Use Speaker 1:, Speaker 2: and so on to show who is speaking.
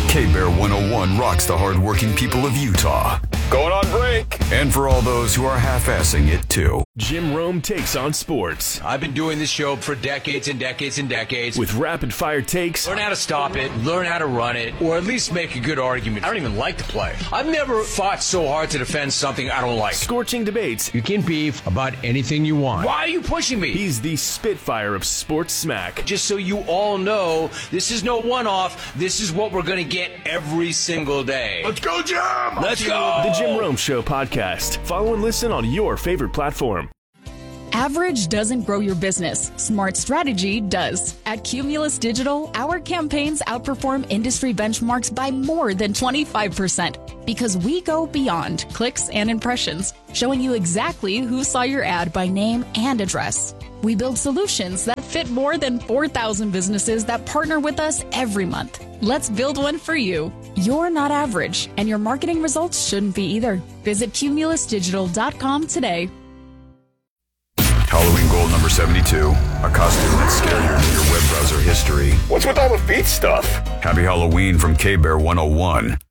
Speaker 1: K-Bear 101 rocks the hardworking people of Utah.
Speaker 2: Going on break.
Speaker 1: And for all those who are half-assing it, too.
Speaker 3: Jim Rome takes on sports.
Speaker 4: I've been doing this show for decades and decades and decades.
Speaker 3: With rapid-fire takes.
Speaker 4: Learn how to stop it, learn how to run it, or at least make a good argument. I don't even like to play. I've never fought so hard to defend something I don't like.
Speaker 3: Scorching debates.
Speaker 4: You can beef about anything you want. Why are you pushing me?
Speaker 3: He's the Spitfire of sports smack.
Speaker 4: Just so you all know, this is no one-off. This is what we're going to get every single day.
Speaker 2: Let's go, Jim!
Speaker 4: Let's go!
Speaker 3: The Jim Rome Show podcast. Follow and listen on your favorite platform.
Speaker 5: Average doesn't grow your business. Smart strategy does. At Cumulus Digital, our campaigns outperform industry benchmarks by more than 25% because we go beyond clicks and impressions, showing you exactly who saw your ad by name and address. We build solutions that fit more than 4,000 businesses that partner with us every month. Let's build one for you. You're not average, and your marketing results shouldn't be either. Visit cumulusdigital.com today.
Speaker 1: Halloween goal number 72. A costume that's scarier than your web browser history.
Speaker 2: What's with all the feet stuff?
Speaker 1: Happy Halloween from K-Bear 101.